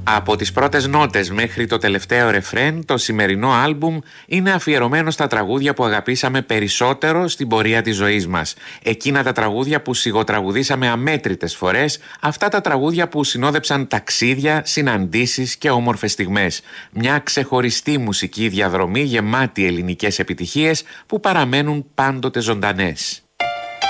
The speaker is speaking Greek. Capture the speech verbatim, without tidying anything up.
Από τις πρώτες νότες μέχρι το τελευταίο ρεφρέν, το σημερινό άλμπουμ είναι αφιερωμένο στα τραγούδια που αγαπήσαμε περισσότερο στην πορεία της ζωής μας. Εκείνα τα τραγούδια που σιγοτραγουδήσαμε αμέτρητες φορές, αυτά τα τραγούδια που συνόδεψαν ταξίδια, συναντήσεις και όμορφες στιγμές. Μια ξεχωριστή μουσική διαδρομή γεμάτη ελληνικές επιτυχίες που παραμένουν πάντοτε ζωντανές.